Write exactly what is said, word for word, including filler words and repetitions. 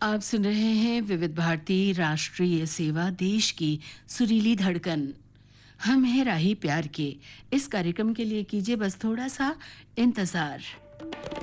आप सुन रहे हैं विविध भारती राष्ट्रीय सेवा, देश की सुरीली धड़कन। हम हैं राही प्यार के। इस कार्यक्रम के लिए कीजिए बस थोड़ा सा इंतजार।